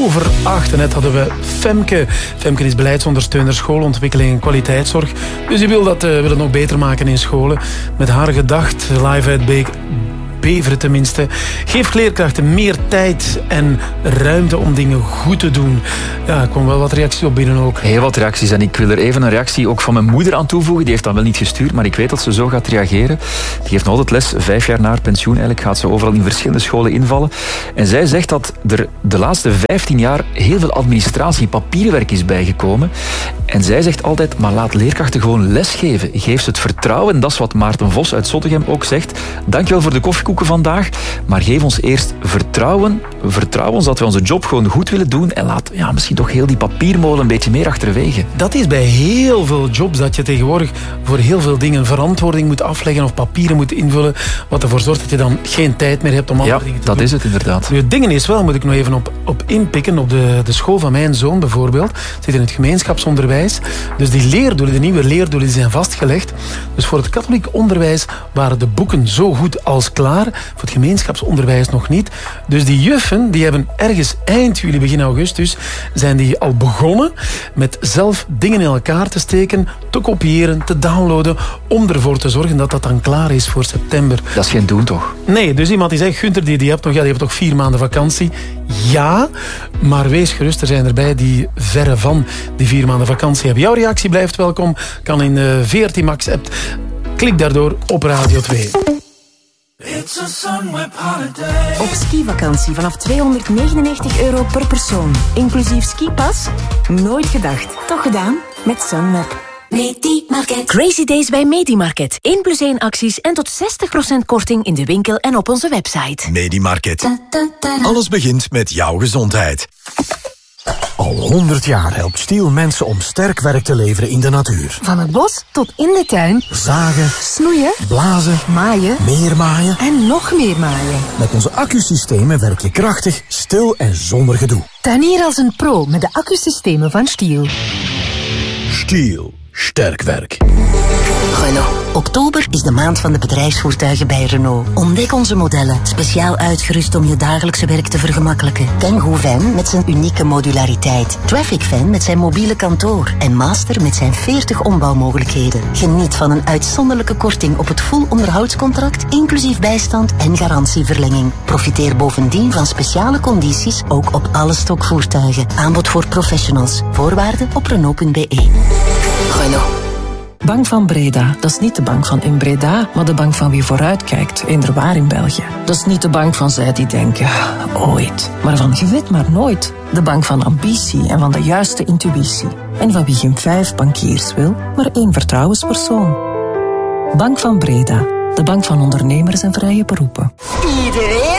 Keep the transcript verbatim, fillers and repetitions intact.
over acht. En net hadden we Femke. Femke is beleidsondersteuner schoolontwikkeling en kwaliteitszorg. Dus die wil dat, uh, wil het nog beter maken in scholen. Met haar gedacht, live uit Beek... Beveren tenminste. Geef leerkrachten meer tijd en ruimte om dingen goed te doen. Ja, er kwam wel wat reacties op binnen ook. Heel wat reacties. En ik wil er even een reactie ook van mijn moeder aan toevoegen. Die heeft dan wel niet gestuurd, maar ik weet dat ze zo gaat reageren. Die heeft nog altijd les, vijf jaar na haar pensioen. Eigenlijk gaat ze overal in verschillende scholen invallen. En zij zegt dat er de laatste vijftien jaar heel veel administratie, papierwerk is bijgekomen. En zij zegt altijd, maar laat leerkrachten gewoon lesgeven. Geef ze het vertrouwen. Dat is wat Maarten Vos uit Zottegem ook zegt. Dankjewel voor de koffiekoeken vandaag, maar geef ons eerst vertrouwen. Vertrouw ons dat we onze job gewoon goed willen doen en laat ja, misschien toch heel die papiermolen een beetje meer achterwege. Dat is bij heel veel jobs dat je tegenwoordig voor heel veel dingen verantwoording moet afleggen of papieren moet invullen, wat ervoor zorgt dat je dan geen tijd meer hebt om andere ja, dingen te doen. doen. Ja, dat is het inderdaad. Nu, het ding is wel, moet ik nog even op, op inpikken, op de, de school van mijn zoon bijvoorbeeld, zit in het gemeenschapsonderwijs. Dus die leerdoelen, de nieuwe leerdoelen, die zijn vastgelegd. Dus voor het katholiek onderwijs waren de boeken zo goed als klaar. Voor het gemeenschapsonderwijs nog niet. Dus die juffen, die hebben ergens eind juli, begin augustus, zijn die al begonnen met zelf dingen in elkaar te steken, te kopiëren, te downloaden, om ervoor te zorgen dat dat dan klaar is voor september. Dat is geen doen, toch? Nee, dus iemand die zegt, Gunther, die, die hebt nog, ja, die hebt toch vier maanden vakantie? Ja, maar wees gerust, er zijn erbij die verre van die vier maanden vakantie hebben. Jouw reactie blijft welkom, kan in uh, V R T Max app. Klik daardoor op Radio twee. It's a Sunweb holiday. Op skivakantie vanaf tweehonderdnegenennegentig euro per persoon. Inclusief skipas? Nooit gedacht. Toch gedaan? Met Sunweb. Medimarket. Crazy Days bij Medimarket. één plus één acties en tot zestig procent korting in de winkel en op onze website. Medimarket. Alles begint met jouw gezondheid. Al honderd jaar helpt Stiel mensen om sterk werk te leveren in de natuur. Van het bos tot in de tuin. Zagen, snoeien, blazen, maaien, meer maaien en nog meer maaien. Met onze accusystemen werk je krachtig, stil en zonder gedoe. Tuinier als een pro met de accusystemen van Stiel. Stiel. Sterk werk. Renault. Oktober is de maand van de bedrijfsvoertuigen bij Renault. Ontdek onze modellen, speciaal uitgerust om je dagelijkse werk te vergemakkelijken. Kangoo Van met zijn unieke modulariteit. Traffic Van met zijn mobiele kantoor. En Master met zijn veertig ombouwmogelijkheden. Geniet van een uitzonderlijke korting op het full onderhoudscontract, inclusief bijstand en garantieverlenging. Profiteer bovendien van speciale condities, ook op alle stokvoertuigen. Aanbod voor professionals. Voorwaarden op Renault punt be. Renault. Bank van Breda, dat is niet de bank van in Breda, maar de bank van wie vooruitkijkt, eender waar in België. Dat is niet de bank van zij die denken, ooit, maar van je weet maar nooit. De bank van ambitie en van de juiste intuïtie. En van wie geen vijf bankiers wil, maar één vertrouwenspersoon. Bank van Breda, de bank van ondernemers en vrije beroepen. Iedereen